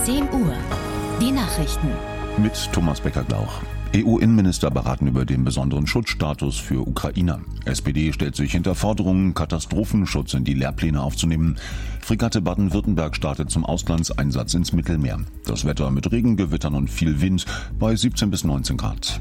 10 Uhr. Die Nachrichten. Mit Thomas Becker-Glauch. EU-Innenminister beraten über den besonderen Schutzstatus für Ukrainer. SPD stellt sich hinter Forderungen, Katastrophenschutz in die Lehrpläne aufzunehmen. Fregatte Baden-Württemberg startet zum Auslandseinsatz ins Mittelmeer. Das Wetter mit Regengewittern und viel Wind bei 17 bis 19 Grad.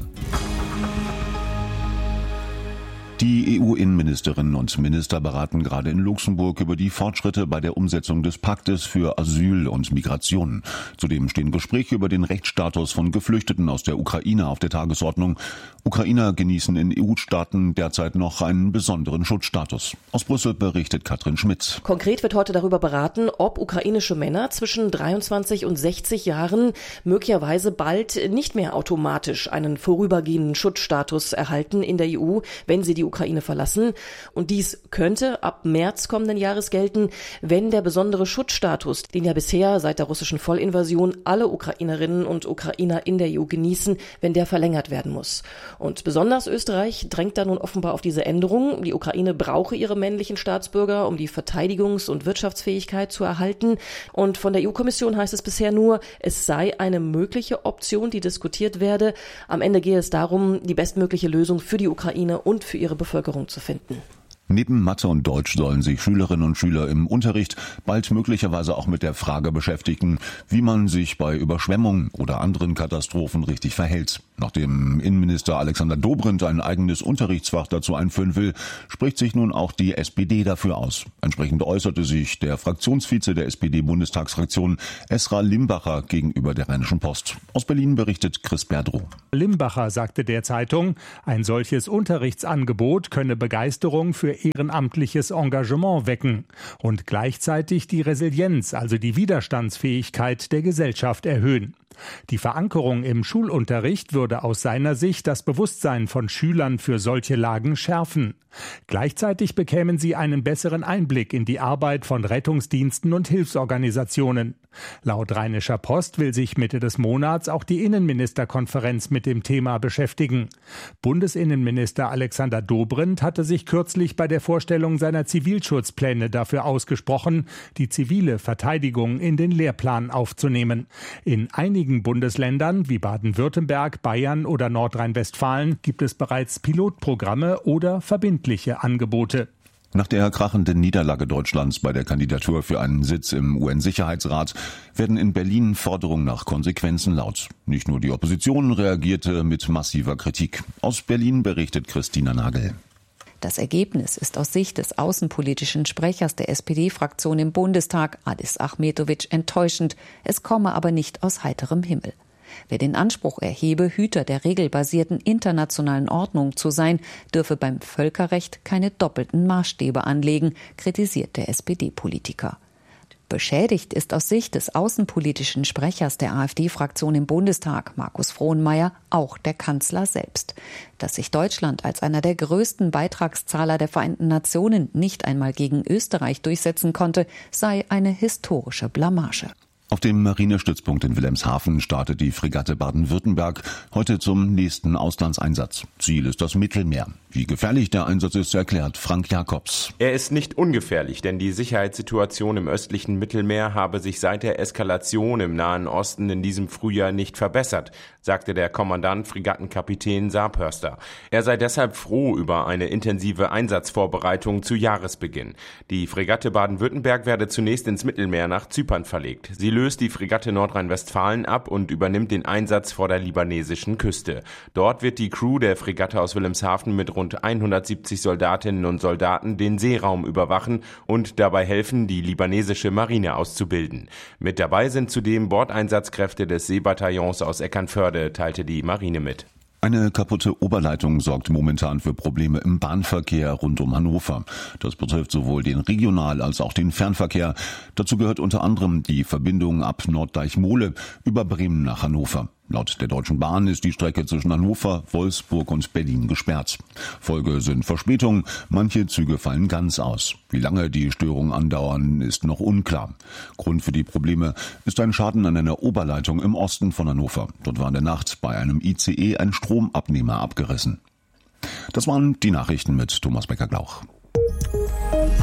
Die EU-Innenministerinnen und Minister beraten gerade in Luxemburg über die Fortschritte bei der Umsetzung des Paktes für Asyl und Migration. Zudem stehen Gespräche über den Rechtsstatus von Geflüchteten aus der Ukraine auf der Tagesordnung. Ukrainer genießen in EU-Staaten derzeit noch einen besonderen Schutzstatus. Aus Brüssel berichtet Katrin Schmidt. Konkret wird heute darüber beraten, ob ukrainische Männer zwischen 23 und 60 Jahren möglicherweise bald nicht mehr automatisch einen vorübergehenden Schutzstatus erhalten in der EU, wenn sie die Ukraine verlassen. Und dies könnte ab März kommenden Jahres gelten, wenn der besondere Schutzstatus, den ja bisher seit der russischen Vollinvasion alle Ukrainerinnen und Ukrainer in der EU genießen, wenn der verlängert werden muss. Und besonders Österreich drängt da nun offenbar auf diese Änderung. Die Ukraine brauche ihre männlichen Staatsbürger, um die Verteidigungs- und Wirtschaftsfähigkeit zu erhalten. Und von der EU-Kommission heißt es bisher nur, es sei eine mögliche Option, die diskutiert werde. Am Ende gehe es darum, die bestmögliche Lösung für die Ukraine und für ihre Bevölkerung zu finden. Neben Mathe und Deutsch sollen sich Schülerinnen und Schüler im Unterricht bald möglicherweise auch mit der Frage beschäftigen, wie man sich bei Überschwemmungen oder anderen Katastrophen richtig verhält. Nachdem Innenminister Alexander Dobrindt ein eigenes Unterrichtsfach dazu einführen will, spricht sich nun auch die SPD dafür aus. Entsprechend äußerte sich der Fraktionsvize der SPD-Bundestagsfraktion Esra Limbacher gegenüber der Rheinischen Post. Aus Berlin berichtet Chris Berdrow. Limbacher sagte der Zeitung, ein solches Unterrichtsangebot könne Begeisterung für ehrenamtliches Engagement wecken und gleichzeitig die Resilienz, also die Widerstandsfähigkeit der Gesellschaft erhöhen. Die Verankerung im Schulunterricht würde aus seiner Sicht das Bewusstsein von Schülern für solche Lagen schärfen. Gleichzeitig bekämen sie einen besseren Einblick in die Arbeit von Rettungsdiensten und Hilfsorganisationen. Laut Rheinischer Post will sich Mitte des Monats auch die Innenministerkonferenz mit dem Thema beschäftigen. Bundesinnenminister Alexander Dobrindt hatte sich kürzlich bei der Vorstellung seiner Zivilschutzpläne dafür ausgesprochen, die zivile Verteidigung in den Lehrplan aufzunehmen. In einigen Bundesländern wie Baden-Württemberg, Bayern oder Nordrhein-Westfalen gibt es bereits Pilotprogramme oder verbindliche Angebote. Nach der krachenden Niederlage Deutschlands bei der Kandidatur für einen Sitz im UN-Sicherheitsrat werden in Berlin Forderungen nach Konsequenzen laut. Nicht nur die Opposition reagierte mit massiver Kritik. Aus Berlin berichtet Christina Nagel. Das Ergebnis ist aus Sicht des außenpolitischen Sprechers der SPD-Fraktion im Bundestag, Adis Ahmetovic, enttäuschend. Es komme aber nicht aus heiterem Himmel. Wer den Anspruch erhebe, Hüter der regelbasierten internationalen Ordnung zu sein, dürfe beim Völkerrecht keine doppelten Maßstäbe anlegen, kritisiert der SPD-Politiker. Beschädigt ist aus Sicht des außenpolitischen Sprechers der AfD-Fraktion im Bundestag, Markus Frohnmayer, auch der Kanzler selbst. Dass sich Deutschland als einer der größten Beitragszahler der Vereinten Nationen nicht einmal gegen Österreich durchsetzen konnte, sei eine historische Blamage. Auf dem Marinestützpunkt in Wilhelmshaven startet die Fregatte Baden-Württemberg heute zum nächsten Auslandseinsatz. Ziel ist das Mittelmeer. Wie gefährlich der Einsatz ist, erklärt Frank Jakobs. Er ist nicht ungefährlich, denn die Sicherheitssituation im östlichen Mittelmeer habe sich seit der Eskalation im Nahen Osten in diesem Frühjahr nicht verbessert, sagte der Kommandant Fregattenkapitän Saarpörster. Er sei deshalb froh über eine intensive Einsatzvorbereitung zu Jahresbeginn. Die Fregatte Baden-Württemberg werde zunächst ins Mittelmeer nach Zypern verlegt. Sie löst die Fregatte Nordrhein-Westfalen ab und übernimmt den Einsatz vor der libanesischen Küste. Dort wird die Crew der Fregatte aus Wilhelmshaven mit rund 170 Soldatinnen und Soldaten den Seeraum überwachen und dabei helfen, die libanesische Marine auszubilden. Mit dabei sind zudem Bordeinsatzkräfte des Seebataillons aus Eckernförde, teilte die Marine mit. Eine kaputte Oberleitung sorgt momentan für Probleme im Bahnverkehr rund um Hannover. Das betrifft sowohl den Regional- als auch den Fernverkehr. Dazu gehört unter anderem die Verbindung ab Norddeich-Mohle über Bremen nach Hannover. Laut der Deutschen Bahn ist die Strecke zwischen Hannover, Wolfsburg und Berlin gesperrt. Folge sind Verspätungen, manche Züge fallen ganz aus. Wie lange die Störungen andauern, ist noch unklar. Grund für die Probleme ist ein Schaden an einer Oberleitung im Osten von Hannover. Dort war in der Nacht bei einem ICE ein Stromabnehmer abgerissen. Das waren die Nachrichten mit Thomas Becker-Glauch.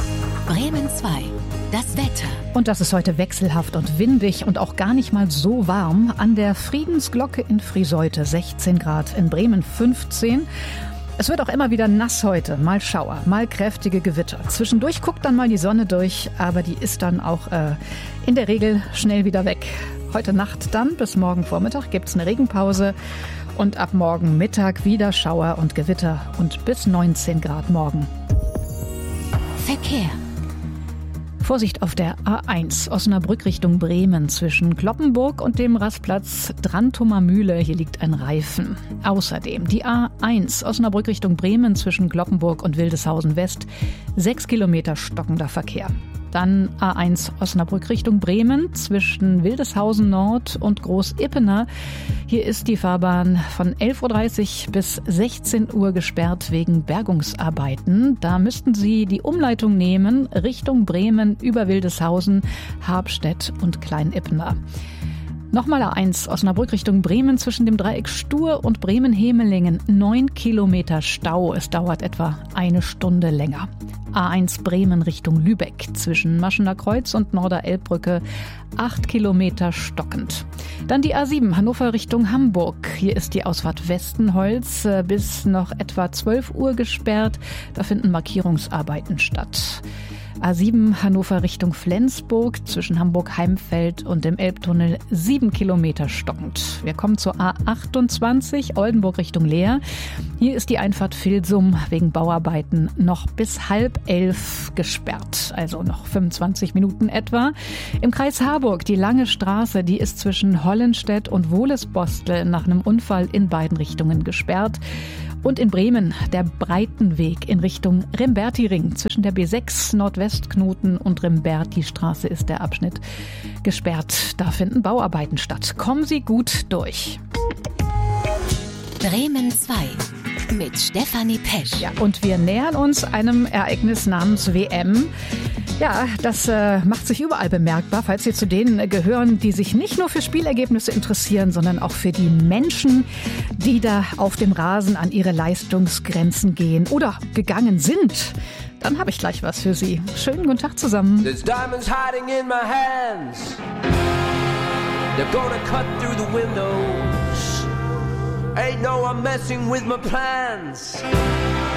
Bremen 2. Das Wetter. Und das ist heute wechselhaft und windig und auch gar nicht mal so warm. An der Friedensglocke in Frieseute 16 Grad, in Bremen 15. Es wird auch immer wieder nass heute. Mal Schauer, mal kräftige Gewitter. Zwischendurch guckt dann mal die Sonne durch, aber die ist dann auch in der Regel schnell wieder weg. Heute Nacht dann bis morgen Vormittag gibt's eine Regenpause und ab morgen Mittag wieder Schauer und Gewitter und bis 19 Grad morgen. Verkehr. Vorsicht auf der A1 Osnabrück Richtung Bremen zwischen Cloppenburg und dem Rastplatz Drantumer Mühle. Hier liegt ein Reifen. Außerdem die A1 Osnabrück Richtung Bremen zwischen Cloppenburg und Wildeshausen West. 6 Kilometer stockender Verkehr. Dann A1 Osnabrück Richtung Bremen zwischen Wildeshausen Nord und Groß-Ippener. Hier ist die Fahrbahn von 11.30 Uhr bis 16 Uhr gesperrt wegen Bergungsarbeiten. Da müssten Sie die Umleitung nehmen Richtung Bremen über Wildeshausen, Habstedt und Klein-Ippener. Nochmal A1 Osnabrück Richtung Bremen zwischen dem Dreieck Stur und Bremen-Hemelingen. 9 Kilometer Stau. Es dauert etwa eine Stunde länger. A1 Bremen Richtung Lübeck zwischen Maschener Kreuz und Norderelbbrücke. 8 Kilometer stockend. Dann die A7 Hannover Richtung Hamburg. Hier ist die Ausfahrt Westenholz bis noch etwa 12 Uhr gesperrt. Da finden Markierungsarbeiten statt. A7 Hannover Richtung Flensburg zwischen Hamburg-Heimfeld und dem Elbtunnel 7 Kilometer stockend. Wir kommen zur A28 Oldenburg Richtung Leer. Hier ist die Einfahrt Vilsum wegen Bauarbeiten noch bis 10:30 gesperrt, also noch 25 Minuten etwa. Im Kreis Harburg die Lange Straße, die ist zwischen Hollenstedt und Wohlesbostel nach einem Unfall in beiden Richtungen gesperrt. Und in Bremen der Breitenweg in Richtung Rembertiring. Zwischen der B6 Nordwestknoten und Remberti-Straße ist der Abschnitt gesperrt. Da finden Bauarbeiten statt. Kommen Sie gut durch. Bremen 2 mit Stefanie Pesch. Ja, und wir nähern uns einem Ereignis namens WM. Ja, das macht sich überall bemerkbar, falls Sie zu denen gehören, die sich nicht nur für Spielergebnisse interessieren, sondern auch für die Menschen, die da auf dem Rasen an ihre Leistungsgrenzen gehen oder gegangen sind. Dann habe ich gleich was für Sie. Schönen guten Tag zusammen. There's diamonds hiding in my hands. They're gonna cut through the windows. Ain't no one messing with my plans.